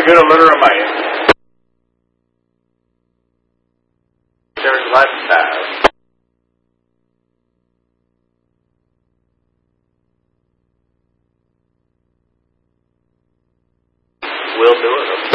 get a letter of mine. There's last tab. We'll do it.